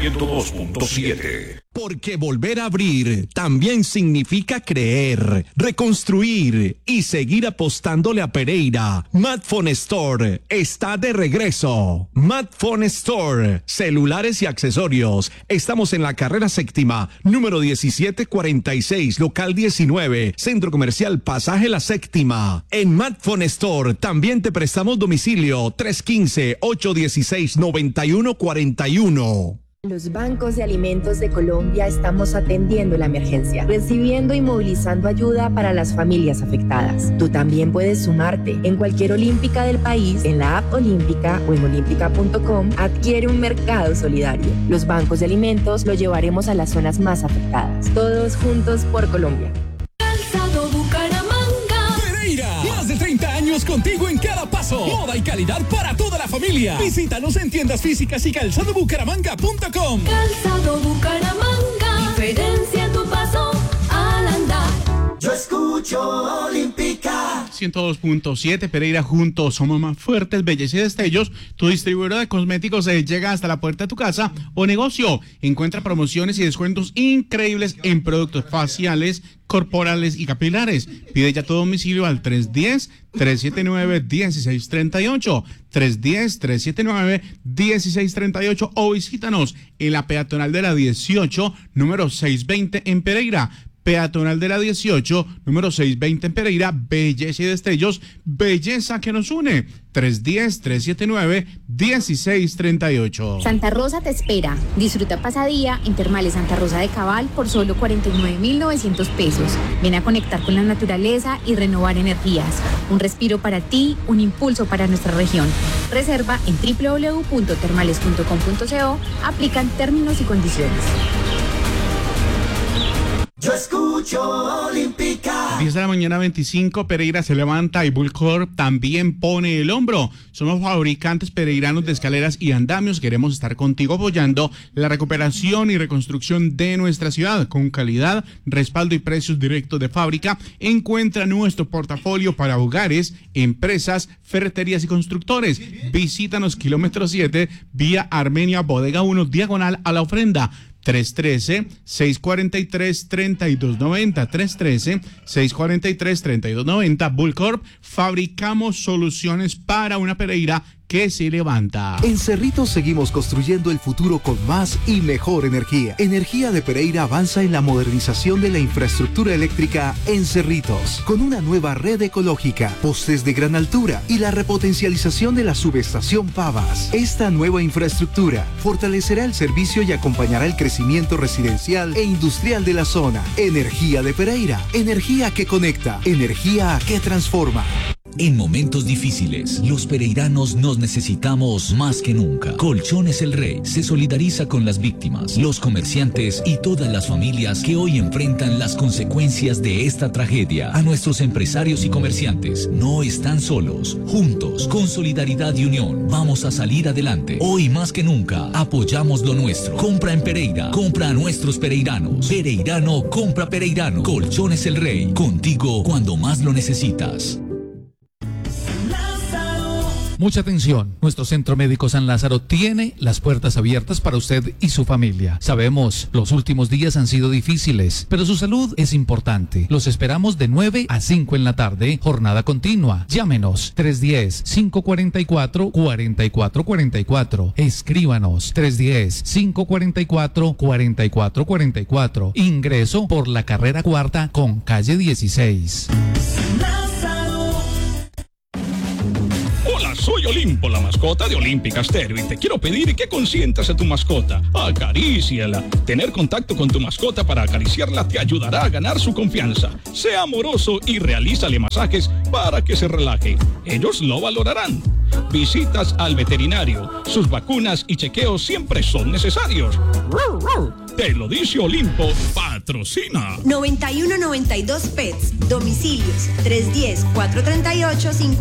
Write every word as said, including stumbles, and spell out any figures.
ciento dos punto siete. Porque volver a abrir también significa creer, reconstruir y seguir apostándole a Pereira. Madphone Store está de regreso. Madphone Store, celulares y accesorios. Estamos en la carrera séptima, número diecisiete cuarenta y seis, local diecinueve, Centro Comercial Pasaje La Séptima. En Madphone Store también te prestamos domicilio tres uno cinco, ocho uno seis, nueve uno cuatro uno. Los bancos de alimentos de Colombia estamos atendiendo la emergencia, recibiendo y movilizando ayuda para las familias afectadas. Tú también puedes sumarte. En cualquier olímpica del país, en la app Olímpica o en olímpica punto com, adquiere un mercado solidario. Los bancos de alimentos lo llevaremos a las zonas más afectadas. Todos juntos por Colombia. Calzado Bucaramanga. Pereira, más de treinta años contigo en cada paso. Moda y calidad para toda la familia. Visítanos en tiendas físicas y calzado bucaramanga punto com. Calzado Bucaramanga. Diferencia tu paso al andar. Yo escucho Olímpica. ciento dos punto siete, Pereira, juntos somos más fuertes. Belleza y Destellos, tu distribuidor de cosméticos, eh, llega hasta la puerta de tu casa o negocio. Encuentra promociones y descuentos increíbles en productos faciales, corporales y capilares. Pide ya tu domicilio al tres uno cero, tres siete nueve, uno seis tres ocho, tres uno cero, tres siete nueve, uno seis tres ocho, o visítanos en la peatonal de la dieciocho, número seiscientos veinte en Pereira. Peatonal de la dieciocho, número seiscientos veinte en Pereira. Belleza y Destellos, belleza que nos une. tres uno cero, tres siete nueve, uno seis tres ocho. Santa Rosa te espera. Disfruta pasadía en Termales Santa Rosa de Cabal por solo cuarenta y nueve mil novecientos pesos. Ven a conectar con la naturaleza y renovar energías. Un respiro para ti, un impulso para nuestra región. Reserva en doble u doble u doble u punto termales punto com punto co. Aplican términos y condiciones. Yo escucho Olímpica. diez de la mañana, veinticinco, Pereira se levanta y Bullcorp también pone el hombro. Somos fabricantes pereiranos de escaleras y andamios. Queremos estar contigo apoyando la recuperación y reconstrucción de nuestra ciudad con calidad, respaldo y precios directos de fábrica. Encuentra nuestro portafolio para hogares, empresas, ferreterías y constructores. Visítanos kilómetro siete, vía Armenia Bodega uno, diagonal a la ofrenda. tres uno tres, seis cuatro tres, tres dos nueve cero, tres uno tres, seis cuatro tres, tres dos nueve cero. Bullcorp, fabricamos soluciones para una Pereira que se levanta. En Cerritos seguimos construyendo el futuro con más y mejor energía. Energía de Pereira avanza en la modernización de la infraestructura eléctrica en Cerritos, con una nueva red ecológica, postes de gran altura y la repotencialización de la subestación Pavas. Esta nueva infraestructura fortalecerá el servicio y acompañará el crecimiento residencial e industrial de la zona. Energía de Pereira, energía que conecta, energía que transforma. En momentos difíciles, los pereiranos nos necesitamos más que nunca. Colchones El Rey se solidariza con las víctimas, los comerciantes y todas las familias que hoy enfrentan las consecuencias de esta tragedia. A nuestros empresarios y comerciantes, no están solos. Juntos, con solidaridad y unión, vamos a salir adelante. Hoy más que nunca, apoyamos lo nuestro. Compra en Pereira, compra a nuestros pereiranos. Pereirano, compra pereirano. Colchones El Rey, contigo cuando más lo necesitas. Mucha atención, nuestro Centro Médico San Lázaro tiene las puertas abiertas para usted y su familia. Sabemos, los últimos días han sido difíciles, pero su salud es importante. Los esperamos de nueve a cinco en la tarde, jornada continua. Llámenos tres uno cero, cinco cuatro cuatro, cuatro cuatro cuatro cuatro. Escríbanos tres uno cero, cinco cuatro cuatro, cuatro cuatro cuatro cuatro. Ingreso por la carrera cuarta con calle dieciséis. Soy Olimpo, la mascota de Olímpica Stereo, y te quiero pedir que consientas a tu mascota. Acaríciala. Tener contacto con tu mascota para acariciarla te ayudará a ganar su confianza. Sea amoroso y realízale masajes para que se relaje. Ellos lo valorarán. Visitas al veterinario. Sus vacunas y chequeos siempre son necesarios. Te lo dice Olimpo, patrocina. noventa y uno noventa y dos Pets. Domicilios tres uno cero, cuatro tres ocho, cinco